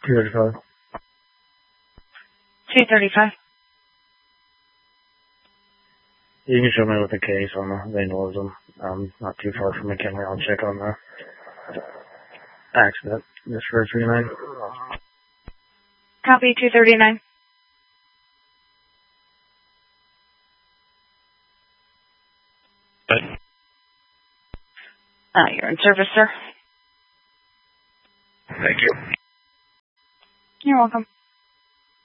235. 235. You can show me with the case on the vandalism. Not too far from McKinley. I'll check on the accident. Just for 39. Copy 239. You're in service, sir. Thank you. You're welcome.